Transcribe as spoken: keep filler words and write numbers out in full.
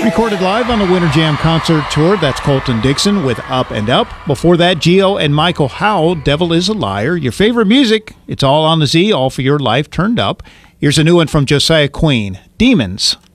Recorded live on the Winter Jam Concert Tour, that's Colton Dixon with Up and Up. Before that, Gio and Michael Howell, Devil is a Liar. Your favorite music, it's all on the Z, all for your life turned up. Here's a new one from Josiah Queen, Demons.